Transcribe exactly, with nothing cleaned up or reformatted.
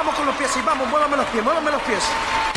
vamos con los pies, sí, vamos, muévame los pies, muévame los pies.